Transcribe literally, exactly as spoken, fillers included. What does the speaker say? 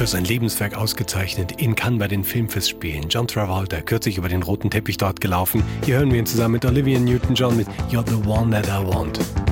für sein Lebenswerk ausgezeichnet in Cannes bei den Filmfestspielen. John Travolta, kürzlich über den roten Teppich dort gelaufen. Hier hören wir ihn zusammen mit Olivia Newton-John mit You're the One That I Want.